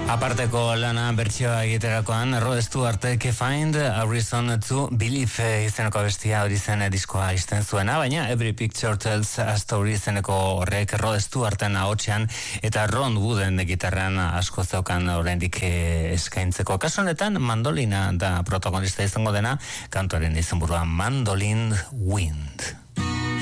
Aparteko lana bertsioa egiterakoan, Rod Stewart Find a Reason to Believe izeneko bestia hori zen diskoa izten zuena, baina Every Picture Tells a Story izeneko horrek Rod Stewarten ahotsean eta Ron Wooden gitarran asko zeukan oraindik eskaintzeko. Kasu honetan mandolina da protagonista izango dena, kantuaren izenburua Mandolin Wind.